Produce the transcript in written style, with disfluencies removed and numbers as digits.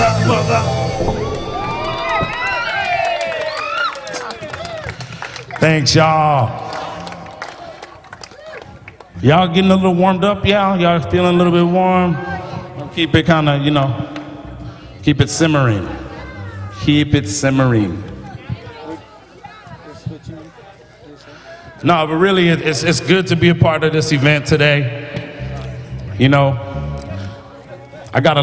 Thanks, y'all. Y'all getting a little warmed up, y'all? Y'all feeling a little bit warm? Keep it kind of, keep it simmering. Keep it simmering. No, but really, it's good to be a part of this event today. I got a